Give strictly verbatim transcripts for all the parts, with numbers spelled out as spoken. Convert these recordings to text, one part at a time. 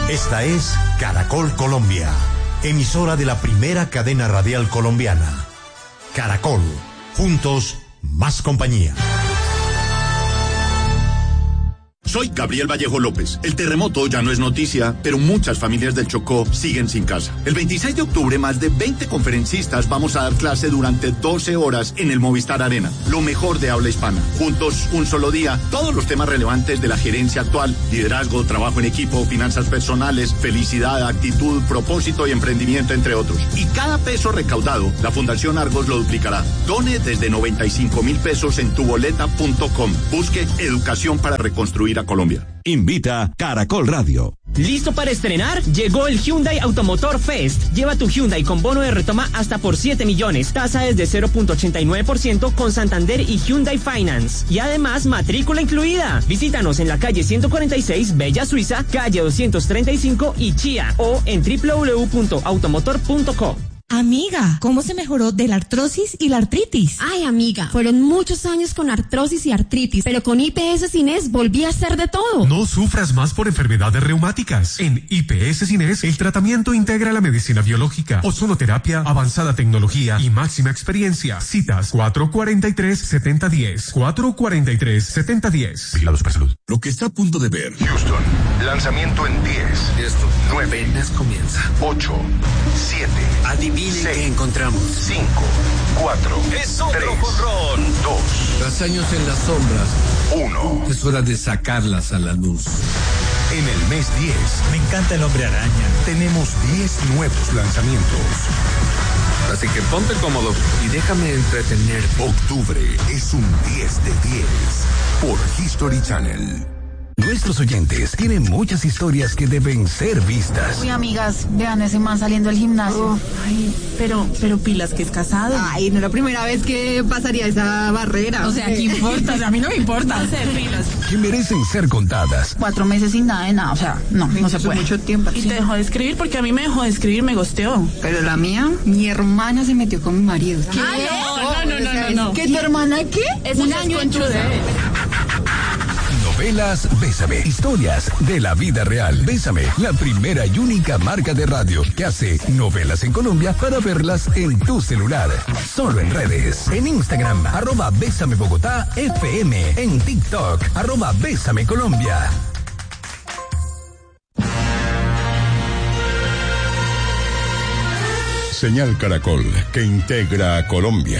Esta es Caracol Colombia, emisora de la primera cadena radial colombiana. Caracol, juntos, más compañía. Soy Gabriel Vallejo López. El terremoto ya no es noticia, pero muchas familias del Chocó siguen sin casa. El veintiséis de octubre, más de veinte conferencistas vamos a dar clase durante doce horas en el Movistar Arena. Lo mejor de habla hispana. Juntos, un solo día, todos los temas relevantes de la gerencia actual: liderazgo, trabajo en equipo, finanzas personales, felicidad, actitud, propósito y emprendimiento, entre otros. Y cada peso recaudado, la Fundación Argos lo duplicará. Done desde noventa y cinco mil pesos en tuboleta punto com. Busque educación para reconstruir a Colombia. Invita Caracol Radio. ¿Listo para estrenar? Llegó el Hyundai Automotor Fest. Lleva tu Hyundai con bono de retoma hasta por siete millones. Tasa desde cero punto ochenta y nueve por ciento con Santander y Hyundai Finance. Y además, matrícula incluida. Visítanos en la calle ciento cuarenta y seis, Bella Suiza, calle doscientos treinta y cinco y Chía, o en doble u doble u doble u punto automotor punto co. Amiga, ¿cómo se mejoró de la artrosis y la artritis? Ay, amiga, fueron muchos años con artrosis y artritis, pero con I P S Cines volví a hacer de todo. No sufras más por enfermedades reumáticas. En I P S Cines, el tratamiento integra la medicina biológica, ozonoterapia, avanzada tecnología y máxima experiencia. Citas cuatro cuarenta y tres, setenta diez. cuatro cuarenta y tres, setenta diez. Vigilado Supersalud. Lo que está a punto de ver. Houston, lanzamiento en diez. Esto, nueve. apenas comienza. ocho, siete. Adivinen qué encontramos. cinco, cuatro, es otro tres, jonrón. dos. Tras años en las sombras, uno. es hora de sacarlas a la luz. En el mes diez, me encanta el Hombre Araña. Tenemos diez nuevos lanzamientos. Así que ponte cómodo y déjame entretener. Octubre es un diez de diez por History Channel. Nuestros oyentes tienen muchas historias que deben ser vistas. Uy, amigas, vean ese man saliendo del gimnasio. Oh, ay, pero, pero pilas que es casado. Ay, no es la primera vez que pasaría esa barrera. O sea, ¿qué importa? O sea, a mí no me importa. Hacer pilas. Que merecen ser contadas. Cuatro meses sin nada de nada, o sea, no, no se puede. Mucho tiempo. Y te dejó de escribir porque a mí me dejó de escribir, me gosteó. Pero la mía, mi hermana se metió con mi marido. ¿Qué? Ay, no, no, no, no, no. ¿Qué, tu hermana qué? Es un año en Novelas Bésame. Historias de la vida real. Bésame, la primera y única marca de radio que hace novelas en Colombia para verlas en tu celular. Solo en redes. En Instagram, arroba Bésame Bogotá F M. En TikTok, arroba Bésame Colombia. Señal Caracol, que integra a Colombia.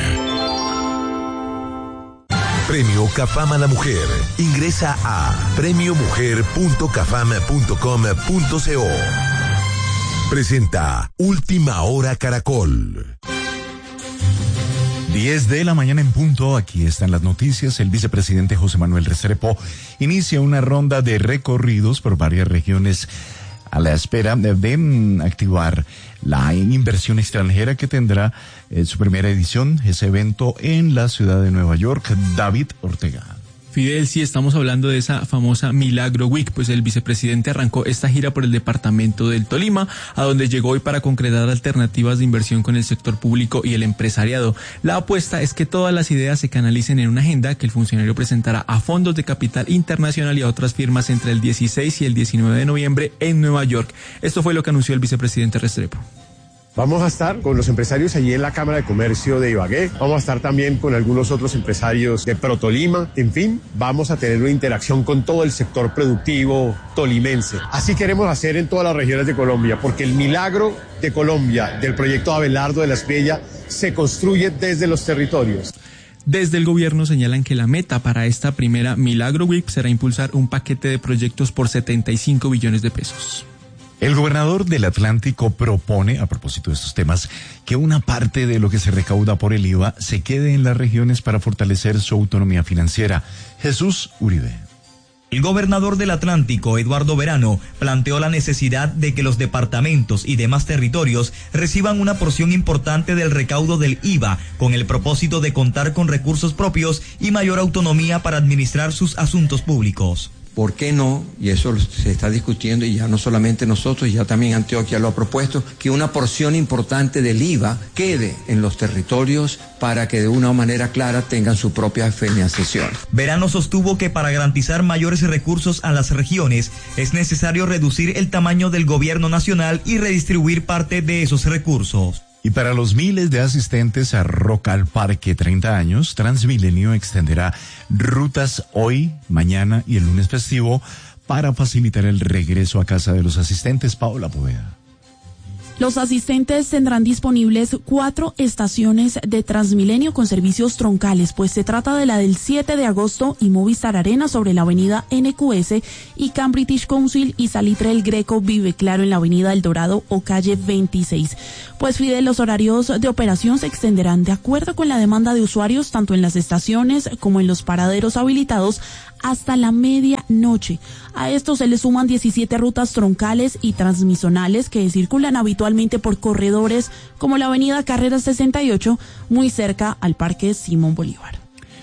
Premio Cafam a la Mujer. Ingresa a premio mujer punto cafam punto com punto co. Presenta Última Hora Caracol. diez de la mañana en punto, aquí están las noticias. El vicepresidente José Manuel Restrepo inicia una ronda de recorridos por varias regiones a la espera de, de activar la inversión extranjera que tendrá eh, su primera edición, ese evento en la ciudad de Nueva York. David Ortega. Fidel, sí, estamos hablando de esa famosa Milagro Week, pues el vicepresidente arrancó esta gira por el departamento del Tolima, a donde llegó hoy para concretar alternativas de inversión con el sector público y el empresariado. La apuesta es que todas las ideas se canalicen en una agenda que el funcionario presentará a fondos de capital internacional y a otras firmas entre el dieciséis y el diecinueve de noviembre en Nueva York. Esto fue lo que anunció el vicepresidente Restrepo. Vamos a estar con los empresarios allí en la Cámara de Comercio de Ibagué, vamos a estar también con algunos otros empresarios de Protolima, en fin, vamos a tener una interacción con todo el sector productivo tolimense. Así queremos hacer en todas las regiones de Colombia, porque el milagro de Colombia, del proyecto Abelardo de la Espriella, se construye desde los territorios. Desde el gobierno señalan que la meta para esta primera Milagro Week será impulsar un paquete de proyectos por setenta y cinco billones de pesos. El gobernador del Atlántico propone, a propósito de estos temas, que una parte de lo que se recauda por el I V A se quede en las regiones para fortalecer su autonomía financiera. Jesús Uribe. El gobernador del Atlántico, Eduardo Verano, planteó la necesidad de que los departamentos y demás territorios reciban una porción importante del recaudo del I V A, con el propósito de contar con recursos propios y mayor autonomía para administrar sus asuntos públicos. ¿por qué no? Y eso se está discutiendo y ya no solamente nosotros, ya también Antioquia lo ha propuesto, que una porción importante del I V A quede en los territorios para que de una manera clara tengan su propia financiación. Verano sostuvo que para garantizar mayores recursos a las regiones es necesario reducir el tamaño del gobierno nacional y redistribuir parte de esos recursos. Y para los miles de asistentes a Rock al Parque treinta años, Transmilenio extenderá rutas hoy, mañana y el lunes festivo para facilitar el regreso a casa de los asistentes. Paola Poveda. Los asistentes tendrán disponibles cuatro estaciones de Transmilenio con servicios troncales, pues se trata de la del siete de agosto y Movistar Arena sobre la avenida N Q S y Cambridge Council y Salitre El Greco Vive Claro en la avenida El Dorado o calle veintiséis. Pues Fidel, los horarios de operación se extenderán de acuerdo con la demanda de usuarios tanto en las estaciones como en los paraderos habilitados hasta la medianoche. A esto se le suman diecisiete rutas troncales y transmisonales que circulan habitualmente por corredores como la avenida Carrera sesenta y ocho, muy cerca al Parque Simón Bolívar.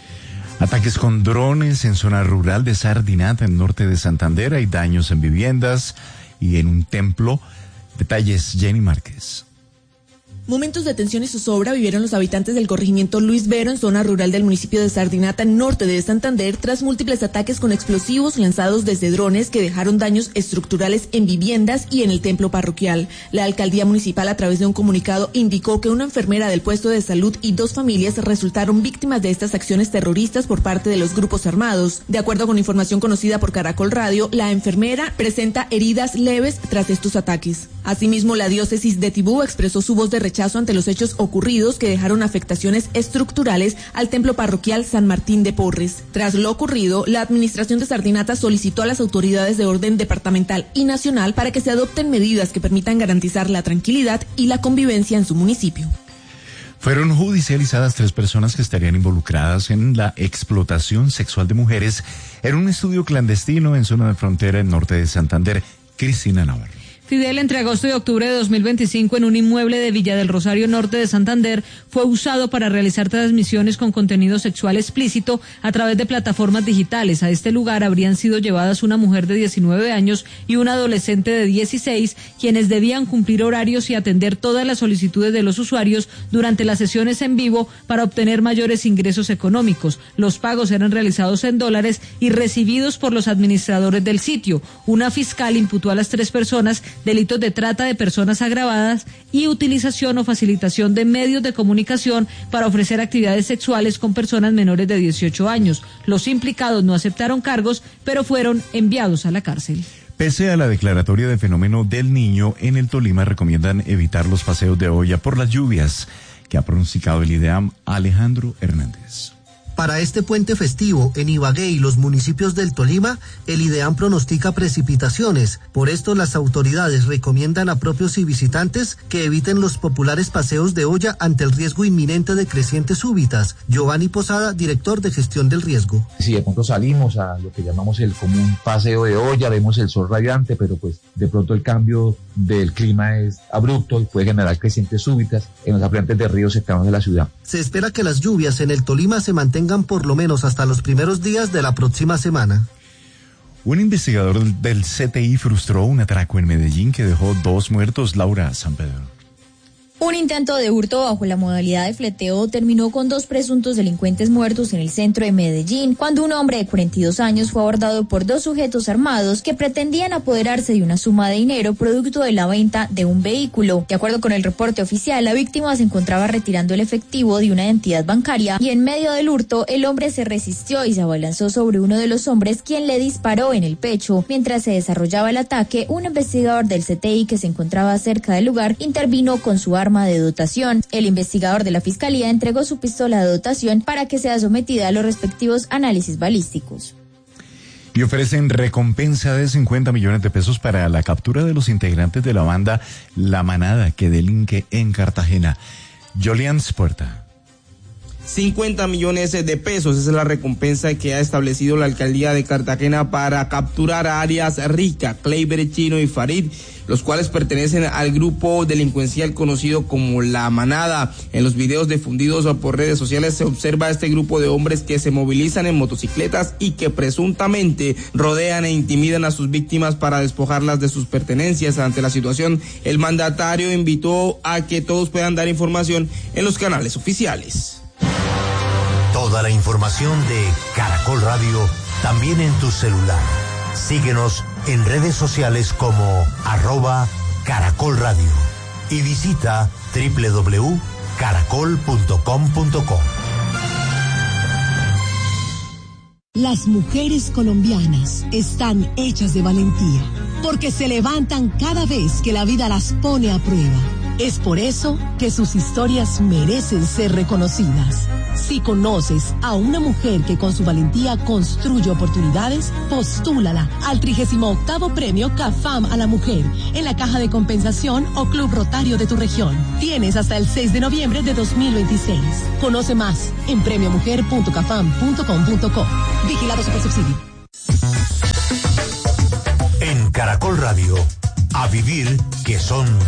Ataques con drones en zona rural de Sardinata, en norte de Santander. Hay daños en viviendas y en un templo. Detalles, Jenny Márquez. Momentos de tensión y zozobra vivieron los habitantes del corregimiento Luis Vero en zona rural del municipio de Sardinata, norte de Santander, tras múltiples ataques con explosivos lanzados desde drones que dejaron daños estructurales en viviendas y en el templo parroquial. La alcaldía municipal, a través de un comunicado, indicó que una enfermera del puesto de salud y dos familias resultaron víctimas de estas acciones terroristas por parte de los grupos armados. De acuerdo con información conocida por Caracol Radio, la enfermera presenta heridas leves tras estos ataques. Asimismo, la diócesis de Tibú expresó su voz de rechazo ante los hechos ocurridos que dejaron afectaciones estructurales al templo parroquial San Martín de Porres. Tras lo ocurrido, la administración de Sardinata solicitó a las autoridades de orden departamental y nacional para que se adopten medidas que permitan garantizar la tranquilidad y la convivencia en su municipio. Fueron judicializadas tres personas que estarían involucradas en la explotación sexual de mujeres en un estudio clandestino en zona de frontera en norte de Santander. Cristina Navarro. Fidel, entre agosto y octubre de dos mil veinticinco, en un inmueble de Villa del Rosario, norte de Santander, fue usado para realizar transmisiones con contenido sexual explícito a través de plataformas digitales. A este lugar habrían sido llevadas una mujer de diecinueve años y un adolescente de dieciséis, quienes debían cumplir horarios y atender todas las solicitudes de los usuarios durante las sesiones en vivo para obtener mayores ingresos económicos. Los pagos eran realizados en dólares y recibidos por los administradores del sitio. Una fiscal imputó a las tres personas delitos de trata de personas agravadas y utilización o facilitación de medios de comunicación para ofrecer actividades sexuales con personas menores de dieciocho años. Los implicados no aceptaron cargos, pero fueron enviados a la cárcel. Pese a la declaratoria de fenómeno del Niño, en el Tolima recomiendan evitar los paseos de olla por las lluvias, que ha pronosticado el IDEAM. Alejandro Hernández. Para este puente festivo, en Ibagué y los municipios del Tolima, el IDEAM pronostica precipitaciones. Por esto, las autoridades recomiendan a propios y visitantes que eviten los populares paseos de olla ante el riesgo inminente de crecientes súbitas. Giovanni Posada, director de gestión del riesgo. Si de pronto salimos a lo que llamamos el común paseo de olla, vemos el sol radiante, pero pues de pronto el cambio del clima es abrupto y puede generar crecientes súbitas en los afluentes de ríos cercanos de la ciudad. Se espera que las lluvias en el Tolima se mantengan por lo menos hasta los primeros días de la próxima semana. Un investigador del C T I frustró un atraco en Medellín que dejó dos muertos. Laura San Pedro. Un intento de hurto bajo la modalidad de fleteo terminó con dos presuntos delincuentes muertos en el centro de Medellín, cuando un hombre de cuarenta y dos años fue abordado por dos sujetos armados que pretendían apoderarse de una suma de dinero producto de la venta de un vehículo. De acuerdo con el reporte oficial, la víctima se encontraba retirando el efectivo de una entidad bancaria y en medio del hurto el hombre se resistió y se abalanzó sobre uno de los hombres, quien le disparó en el pecho. Mientras se desarrollaba el ataque, un investigador del C T I que se encontraba cerca del lugar intervino con su arma de dotación. El investigador de la Fiscalía entregó su pistola de dotación para que sea sometida a los respectivos análisis balísticos. Y ofrecen recompensa de cincuenta millones de pesos para la captura de los integrantes de la banda La Manada, que delinque en Cartagena. Jolians Puerta. cincuenta millones de pesos. Esa es la recompensa que ha establecido la alcaldía de Cartagena para capturar a Arias Rica, Kleiber Chino y Farid, los cuales pertenecen al grupo delincuencial conocido como La Manada. En los videos difundidos por redes sociales se observa a este grupo de hombres que se movilizan en motocicletas y que presuntamente rodean e intimidan a sus víctimas para despojarlas de sus pertenencias. Ante la situación, el mandatario invitó a que todos puedan dar información en los canales oficiales. Toda la información de Caracol Radio también en tu celular. Síguenos en redes sociales como arroba Caracol Radio y visita doble u doble u doble u punto caracol punto com punto co. Las mujeres colombianas están hechas de valentía, porque se levantan cada vez que la vida las pone a prueba. Es por eso que sus historias merecen ser reconocidas. Si conoces a una mujer que con su valentía construye oportunidades, postúlala al trigésimo octavo premio CAFAM a la mujer en la Caja de Compensación o Club Rotario de tu región. Tienes hasta el seis de noviembre de dos mil veintiséis. Conoce más en premio mujer punto cafam punto com punto co. Vigilado Supersubsidio. En Caracol Radio, a vivir que son